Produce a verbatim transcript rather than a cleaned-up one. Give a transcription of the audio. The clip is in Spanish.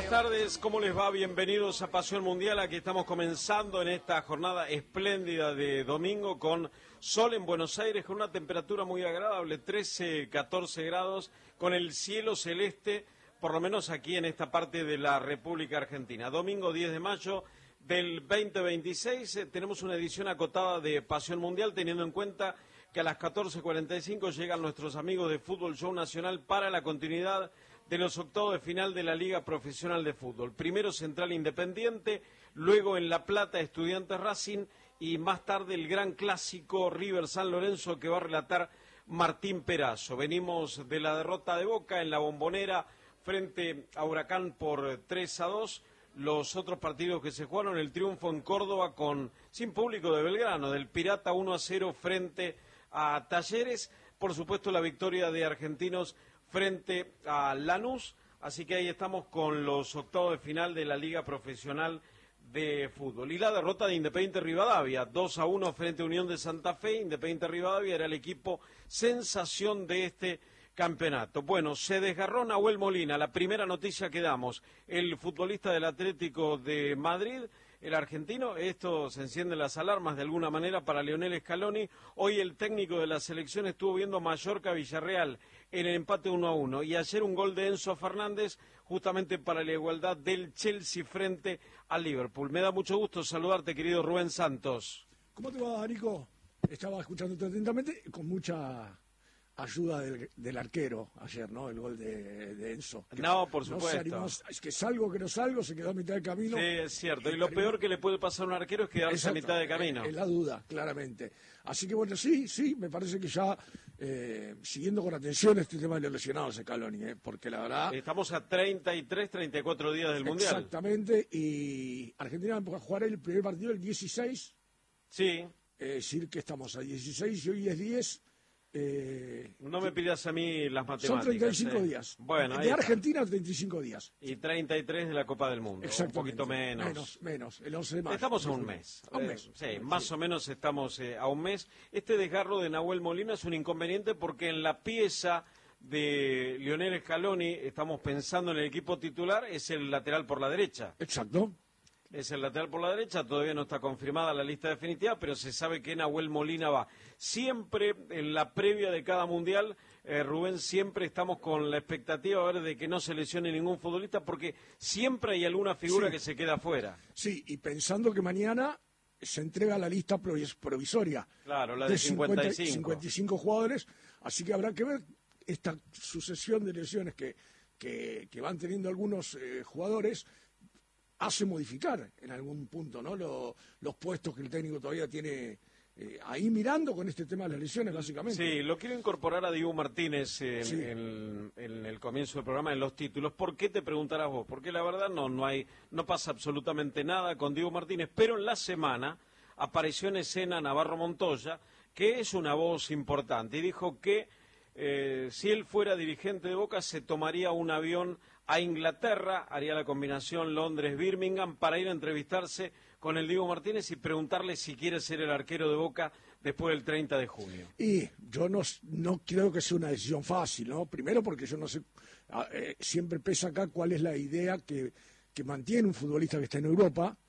buenas tardes, ¿cómo les va? Bienvenidos a Pasión Mundial. Aquí estamos comenzando en esta jornada espléndida de domingo con sol en Buenos Aires, con una temperatura muy agradable, trece, catorce grados, con el cielo celeste, por lo menos aquí en esta parte de la República Argentina. Domingo diez de mayo del veinte veintiséis, eh, tenemos una edición acotada de Pasión Mundial, teniendo en cuenta que a las catorce cuarenta y cinco llegan nuestros amigos de Fútbol Show Nacional para la continuidad de los octavos de final de la Liga Profesional de Fútbol. Primero Central Independiente, luego en La Plata Estudiantes Racing y más tarde el gran clásico River San Lorenzo que va a relatar Martín Perazo. Venimos de la derrota de Boca en la Bombonera frente a Huracán por tres a dos. Los otros partidos que se jugaron, el triunfo en Córdoba con sin público de Belgrano, del Pirata uno a cero frente a Talleres, por supuesto la victoria de Argentinos frente a Lanús, así que ahí estamos con los octavos de final de la Liga Profesional de Fútbol. Y la derrota de Independiente Rivadavia, dos a uno frente a Unión de Santa Fe. Independiente Rivadavia era el equipo sensación de este campeonato. Bueno, se desgarró Nahuel Molina, la primera noticia que damos, el futbolista del Atlético de Madrid, el argentino. Esto se encienden las alarmas de alguna manera para Lionel Scaloni. Hoy el técnico de la selección estuvo viendo Mallorca-Villarreal en el empate uno a uno y ayer un gol de Enzo Fernández justamente para la igualdad del Chelsea frente al Liverpool. Me da mucho gusto saludarte, querido Rubén Santos. ¿Cómo te va, Nico? Estaba escuchándote atentamente con mucha ayuda del, del arquero ayer, ¿no? El gol de, de Enzo. No, por supuesto. No animó, es que salgo, que no salgo, se quedó a mitad de camino. Sí, es cierto. Y lo peor que le puede pasar a un arquero es quedarse Exacto, a mitad de camino. Es la duda, claramente. Así que bueno, sí, sí, me parece que ya, eh, siguiendo con atención este tema de los lesionados, Scaloni, eh, porque la verdad... Estamos a treinta y tres, treinta y cuatro días del Mundial. Exactamente, y Argentina va a jugar el primer partido el dieciséis. Sí. Es decir, que estamos a dieciséis y hoy es diez... Eh, no me pidas a mí las matemáticas. Son treinta y cinco eh. días. Bueno, de Argentina a treinta y cinco días. Y treinta y tres de la Copa del Mundo. Un poquito menos. Menos, menos. El once de mayo. Estamos a un mes. A un mes. Eh, sí, más sí. o menos estamos eh, a un mes. Este desgarro de Nahuel Molina es un inconveniente porque en la pieza de Lionel Scaloni, estamos pensando en el equipo titular, es el lateral por la derecha. Exacto. Es el lateral por la derecha, todavía no está confirmada la lista definitiva, pero se sabe que Nahuel Molina va. Siempre en la previa de cada mundial, eh, Rubén, siempre estamos con la expectativa a ver de que no se lesione ningún futbolista, porque siempre hay alguna figura sí. que se queda fuera. Sí, y pensando que mañana se entrega la lista provisoria. Claro, la de, de cincuenta y cinco. cincuenta y cinco jugadores, así que habrá que ver esta sucesión de lesiones que, que, que van teniendo algunos eh, jugadores. Hace modificar en algún punto, ¿no? Lo, los puestos que el técnico todavía tiene eh, ahí mirando con este tema de las lesiones, básicamente. Sí, lo quiero incorporar a Diego Martínez en, sí. en, en el comienzo del programa, en los títulos. ¿Por qué te preguntarás vos? Porque la verdad no, no hay, no pasa absolutamente nada con Diego Martínez, pero en la semana apareció en escena Navarro Montoya, que es una voz importante, y dijo que eh, si él fuera dirigente de Boca se tomaría un avión a Inglaterra, haría la combinación Londres-Birmingham para ir a entrevistarse con el Diego Martínez y preguntarle si quiere ser el arquero de Boca después del treinta de junio. Y yo no, no creo que sea una decisión fácil, ¿no? Primero porque yo no sé, eh, siempre pesa acá cuál es la idea que, que mantiene un futbolista que está en Europa,